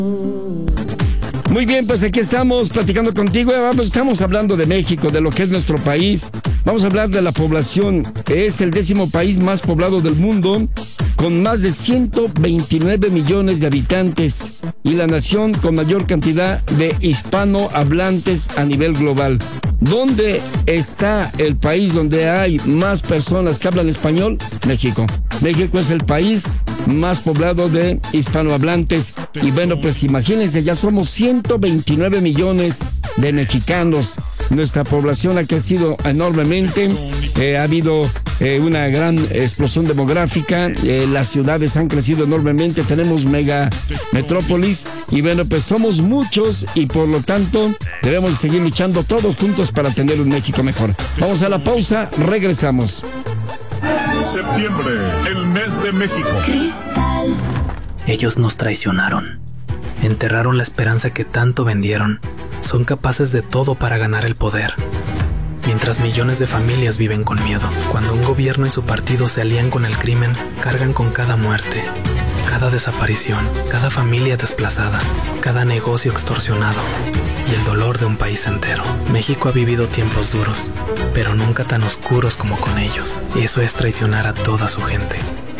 Muy bien, pues aquí estamos platicando contigo. Estamos hablando de México, de lo que es nuestro país. Vamos a hablar de la población. Es el 10º país más poblado del mundo, con más de 129 millones de habitantes, y la nación con mayor cantidad de hispanohablantes a nivel global. ¿Dónde está el país donde hay más personas que hablan español? México. México es el país más poblado de hispanohablantes. Y bueno, pues imagínense, ya somos 129 millones de mexicanos. Nuestra población ha crecido enormemente. Ha habido una gran explosión demográfica. Las ciudades han crecido enormemente. Tenemos mega metrópolis. Y bueno, pues somos muchos y por lo tanto debemos seguir luchando todos juntos para tener un México mejor. Vamos a la pausa, regresamos. Septiembre, el mes de México. Cristal. Ellos nos traicionaron. Enterraron la esperanza que tanto vendieron. Son capaces de todo para ganar el poder. Mientras millones de familias viven con miedo. Cuando un gobierno y su partido se alían con el crimen, cargan con cada muerte, cada desaparición, cada familia desplazada, cada negocio extorsionado y el dolor de un país entero. México ha vivido tiempos duros, pero nunca tan oscuros como con ellos. Y eso es traicionar a toda su gente.